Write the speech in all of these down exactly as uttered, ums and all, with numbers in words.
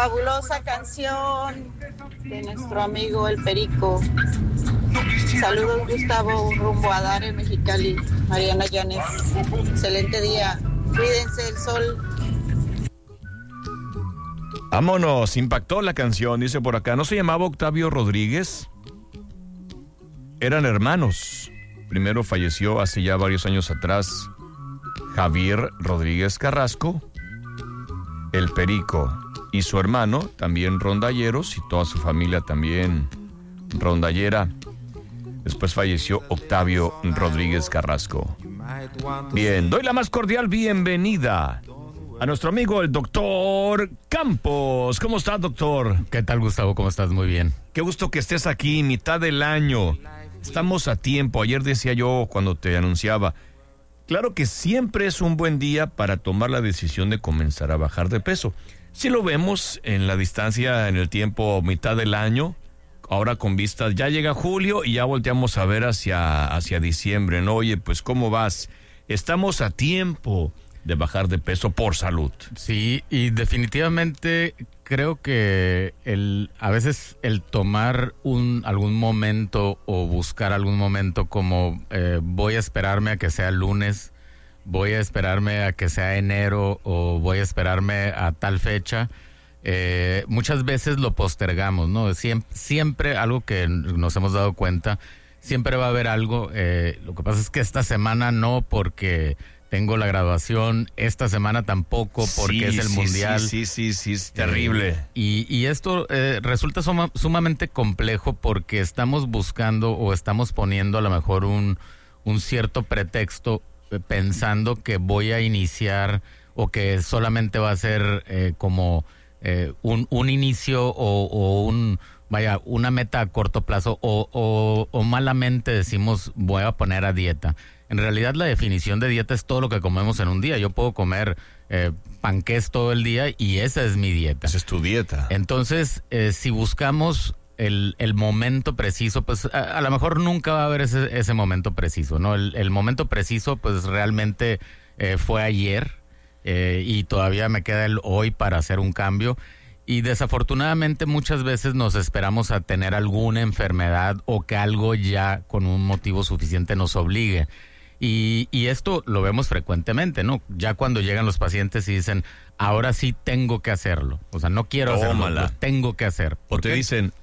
Fabulosa canción de nuestro amigo El Perico. Saludos, Gustavo, rumbo a Dare, Mexicali. Mariana Llanes. Excelente día. Cuídense el sol. Vámonos, impactó la canción, dice por acá. ¿No se llamaba Octavio Rodríguez? Eran hermanos. Primero falleció hace ya varios años atrás Javier Rodríguez Carrasco, El Perico, y su hermano, también rondalleros, y toda su familia también rondallera. Después falleció Octavio Rodríguez Carrasco. Bien, doy la más cordial bienvenida a nuestro amigo el doctor Campos. ¿Cómo estás, doctor? ¿Qué tal, Gustavo? ¿Cómo estás? Muy bien. Qué gusto que estés aquí, mitad del año. Estamos a tiempo. Ayer decía yo cuando te anunciaba, claro que siempre es un buen día para tomar la decisión de comenzar a bajar de peso. Si lo vemos en la distancia, en el tiempo, mitad del año, ahora con vistas, ya llega julio y ya volteamos a ver hacia, hacia diciembre, ¿no? Oye, pues, ¿cómo vas? Estamos a tiempo de bajar de peso por salud. Sí, y definitivamente creo que el a veces el tomar un algún momento o buscar algún momento como eh, voy a esperarme a que sea lunes, voy a esperarme a que sea enero o voy a esperarme a tal fecha, eh, muchas veces lo postergamos, ¿no? Siempre, siempre algo que nos hemos dado cuenta, siempre va a haber algo, eh, lo que pasa es que esta semana no, porque tengo la graduación, esta semana tampoco, porque sí, es el sí, mundial. Sí, sí, sí, sí, es terrible. Eh, y, y esto eh, resulta suma, sumamente complejo porque estamos buscando o estamos poniendo a lo mejor un, un cierto pretexto eh, pensando que voy a iniciar o que solamente va a ser eh, como eh, un, un inicio o, o un... vaya, una meta a corto plazo o, o, o malamente decimos voy a poner a dieta. En realidad la definición de dieta es todo lo que comemos en un día. Yo puedo comer eh, panqués todo el día y esa es mi dieta. Esa es tu dieta. Entonces, eh, si buscamos el, el momento preciso, pues a, a lo mejor nunca va a haber ese, ese momento preciso, ¿no? El, el momento preciso pues realmente eh, fue ayer eh, y todavía me queda el hoy para hacer un cambio. Y desafortunadamente muchas veces nos esperamos a tener alguna enfermedad o que algo ya con un motivo suficiente nos obligue. Y, y esto lo vemos frecuentemente, ¿no? Ya cuando llegan los pacientes y dicen, ahora sí tengo que hacerlo. O sea, no quiero hacerlo, lo tengo que hacer. O te dicen,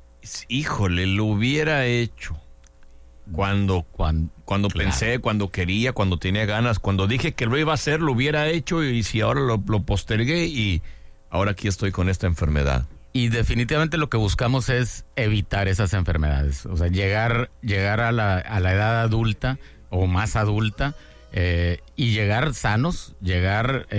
híjole, lo hubiera hecho. Cuando, cuando, cuando claro. pensé, cuando quería, cuando tenía ganas, cuando dije que lo iba a hacer, lo hubiera hecho y si ahora lo, lo postergué y... ahora aquí estoy con esta enfermedad. Y definitivamente lo que buscamos es evitar esas enfermedades. O sea, llegar, llegar a la, a la edad adulta o más adulta eh, y llegar sanos, llegar... Eh,